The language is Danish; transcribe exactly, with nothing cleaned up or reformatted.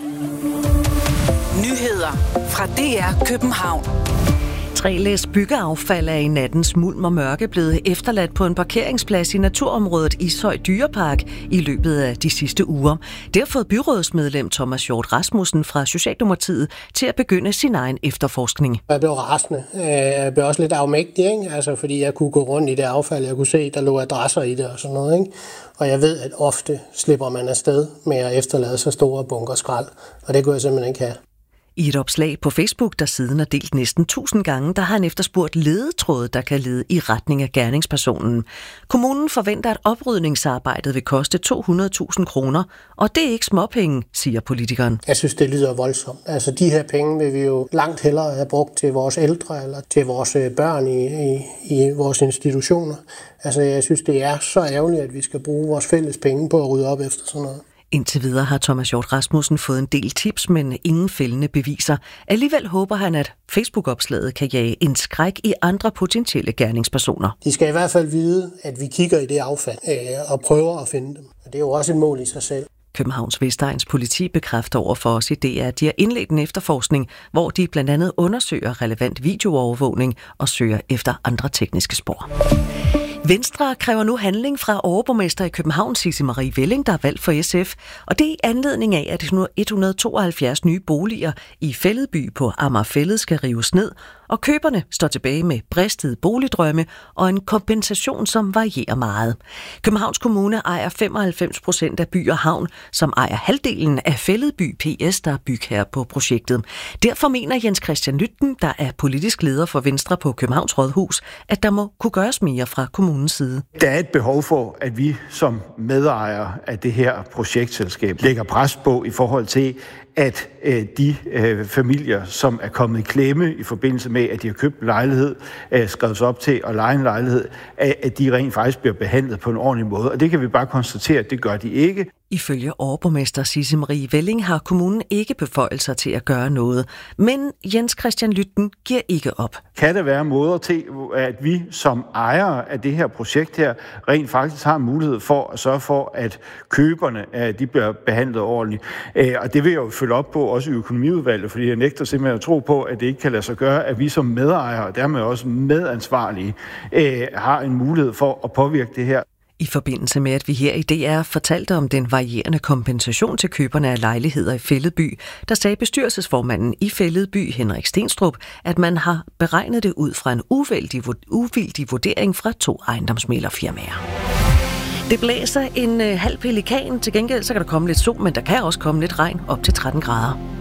Nyheder fra D R København. Tre læs byggeaffald er i nattens mulm og mørke blevet efterladt på en parkeringsplads i naturområdet Ishøj Dyrepark i løbet af de sidste uger. Det har fået byrådsmedlem Thomas Hjort Rasmussen fra Socialdemokratiet til at begynde sin egen efterforskning. Jeg blev rasende. Jeg blev også lidt afmægtig, ikke? Altså, fordi jeg kunne gå rundt i det affald. Jeg kunne se, der lå adresser i det og sådan noget. Ikke? Og jeg ved, at ofte slipper man afsted med at efterlade så store bunker skrald. Og det kunne jeg simpelthen ikke have. I et opslag på Facebook, der siden er delt næsten tusind gange, der har han efterspurgt ledetråde, der kan lede i retning af gerningspersonen. Kommunen forventer, at oprydningsarbejdet vil koste to hundrede tusind kroner, og det er ikke småpenge, siger politikeren. Jeg synes, det lyder voldsomt. Altså, de her penge vil vi jo langt hellere have brugt til vores ældre eller til vores børn i, i, i vores institutioner. Altså, jeg synes, det er så ærgerligt, at vi skal bruge vores fælles penge på at rydde op efter sådan noget. Indtil videre har Thomas Hjort Rasmussen fået en del tips, men ingen fældende beviser. Alligevel håber han, at Facebook-opslaget kan jage en skræk i andre potentielle gerningspersoner. De skal i hvert fald vide, at vi kigger i det affald øh, og prøver at finde dem. Og det er jo også et mål i sig selv. Københavns Vestegns politi bekræfter over for os i D R, at de har indledt en efterforskning, hvor de blandt andet undersøger relevant videoovervågning og søger efter andre tekniske spor. Venstre kræver nu handling fra overborgmester i København, Sisse Marie Velling, der er valgt for S F. Og det er i anledning af, at et hundrede og tooghalvfjerds nye boliger i Fælledby på Amagerfælled skal rives ned, og køberne står tilbage med bristede boligdrømme og en kompensation, som varierer meget. Københavns Kommune ejer femoghalvfems procent af By og Havn, som ejer halvdelen af Fælledby P S, der er bygherre på projektet. Derfor mener Jens Christian Lytten, der er politisk leder for Venstre på Københavns Rådhus, at der må kunne gøres mere fra kommunens side. Der er et behov for, at vi som medejere af det her projektselskab lægger pres på i forhold til, at øh, de øh, familier, som er kommet i klemme i forbindelse med, at de har købt en lejlighed, øh, skrevet sig op til at leje en lejlighed, at, at de rent faktisk bliver behandlet på en ordentlig måde. Og det kan vi bare konstatere, at det gør de ikke. Ifølge overborgmester Sisse Marie Velling har kommunen ikke beføjelser til at gøre noget. Men Jens Christian Lytten giver ikke op. Kan der være måder til, at vi som ejere af det her projekt her, rent faktisk har mulighed for at sørge for, at køberne de bliver behandlet ordentligt? Og det vil jeg jo følge op på, også i økonomiudvalget, fordi jeg nægter simpelthen at tro på, at det ikke kan lade sig gøre, at vi som medejere, og dermed også medansvarlige, har en mulighed for at påvirke det her. I forbindelse med, at vi her i D R fortalte om den varierende kompensation til køberne af lejligheder i Fælledby, der sagde bestyrelsesformanden i Fælledby, Henrik Stenstrup, at man har beregnet det ud fra en uvildig, uvildig vurdering fra to ejendomsmæglerfirmaer. Det blæser en halv pelikan. Til gengæld så kan der komme lidt sol, men der kan også komme lidt regn op til tretten grader.